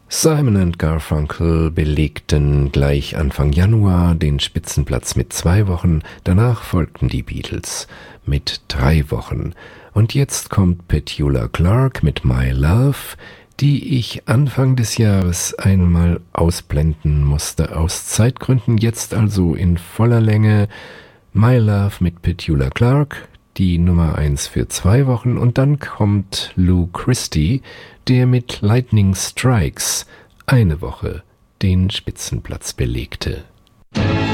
Simon & Garfunkel belegten gleich Anfang Januar den Spitzenplatz mit 2 Wochen, danach folgten die Beatles mit 3 Wochen. Und jetzt kommt Petula Clark mit My Love, die ich Anfang des Jahres einmal ausblenden musste aus Zeitgründen, jetzt also in voller Länge. My Love mit Petula Clark, die Nummer 1 für 2 Wochen, und dann kommt Lou Christie, der mit Lightning Strikes 1 Woche den Spitzenplatz belegte.